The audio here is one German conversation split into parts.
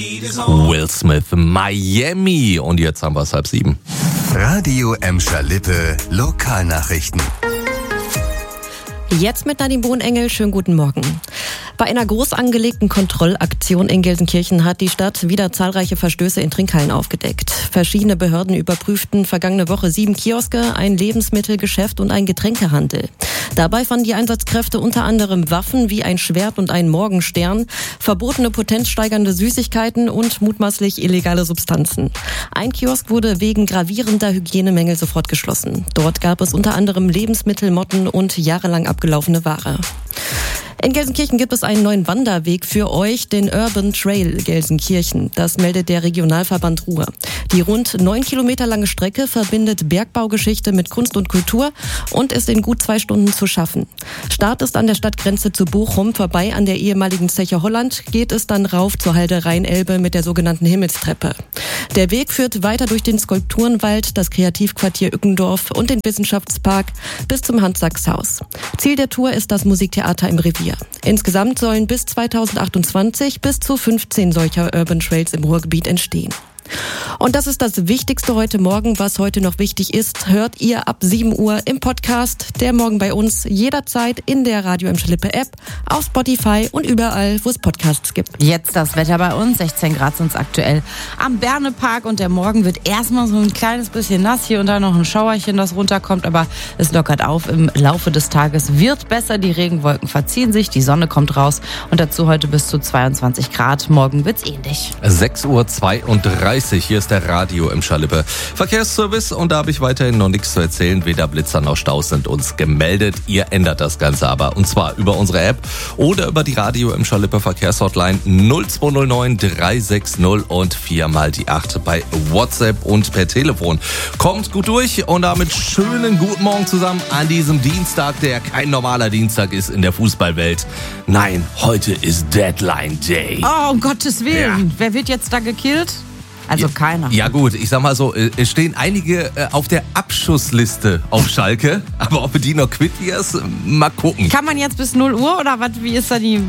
Will Smith, Miami. Und jetzt haben wir es 6:30. Radio Emscher Lippe, Lokalnachrichten. Jetzt mit Nadine Bohnengel, schönen guten Morgen. Bei einer groß angelegten Kontrollaktion in Gelsenkirchen hat die Stadt wieder zahlreiche Verstöße in Trinkhallen aufgedeckt. Verschiedene Behörden überprüften vergangene Woche 7 Kioske, ein Lebensmittelgeschäft und ein Getränkehandel. Dabei fanden die Einsatzkräfte unter anderem Waffen wie ein Schwert und einen Morgenstern, verbotene potenzsteigernde Süßigkeiten und mutmaßlich illegale Substanzen. Ein Kiosk wurde wegen gravierender Hygienemängel sofort geschlossen. Dort gab es unter anderem Lebensmittelmotten und jahrelang abgelaufene Ware. In Gelsenkirchen gibt es einen neuen Wanderweg für euch, den Urban Trail Gelsenkirchen. Das meldet der Regionalverband Ruhr. Die rund 9 Kilometer lange Strecke verbindet Bergbaugeschichte mit Kunst und Kultur und ist in gut 2 Stunden zu schaffen. Start ist an der Stadtgrenze zu Bochum, vorbei an der ehemaligen Zeche Holland geht es dann rauf zur Halde Rheinelbe mit der sogenannten Himmelstreppe. Der Weg führt weiter durch den Skulpturenwald, das Kreativquartier Ückendorf und den Wissenschaftspark bis zum Hans-Sachs-Haus. Ziel der Tour ist das Musiktheater im Revier. Insgesamt sollen bis 2028 bis zu 15 solcher Urban Trails im Ruhrgebiet entstehen. Und das ist das Wichtigste heute Morgen. Was heute noch wichtig ist, hört ihr ab 7 Uhr im Podcast Der Morgen bei uns, jederzeit in der Radio Emscher Lippe App, auf Spotify und überall, wo es Podcasts gibt. Jetzt das Wetter bei uns, 16 Grad sind es aktuell am Bernepark und der Morgen wird erstmal so ein kleines bisschen nass, hier und da noch ein Schauerchen, das runterkommt, aber es lockert auf. Im Laufe des Tages wird besser, die Regenwolken verziehen sich, die Sonne kommt raus und dazu heute bis zu 22 Grad. Morgen wird's ähnlich. 6:32 Uhr. Hier ist der Radio Emscher Lippe Verkehrsservice und da habe ich weiterhin noch nichts zu erzählen. Weder Blitzer noch Staus sind uns gemeldet. Ihr ändert das Ganze aber und zwar über unsere App oder über die Radio Emscher Lippe Verkehrshotline 0209 360 und 4 die 8 bei WhatsApp und per Telefon. Kommt gut durch und damit schönen guten Morgen zusammen an diesem Dienstag, der kein normaler Dienstag ist in der Fußballwelt. Nein, heute ist Deadline Day. Oh, um Gottes Willen. Ja. Wer wird jetzt da gekillt? Also keiner. Ja gut, ich sag mal so, es stehen einige auf der Abschussliste auf Schalke, aber ob du die noch quitt wirst, mal gucken. Kann man jetzt bis 0 Uhr oder was? Wie ist da die...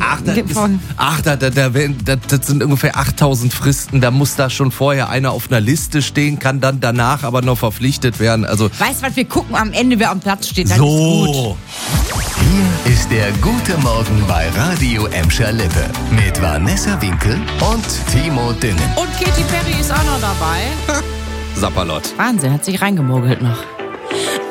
Das sind ungefähr 8000 Fristen, da muss da schon vorher einer auf einer Liste stehen, kann dann danach aber noch verpflichtet werden. Also weißt du was, wir gucken am Ende, wer am Platz steht, dann so. Ist gut. Hier ist der gute Morgen bei Radio Emscher Lippe mit Vanessa Winkel und Timo Dünnen. Und Katy Perry ist auch noch dabei. Sapperlot. Wahnsinn, hat sich reingemogelt noch.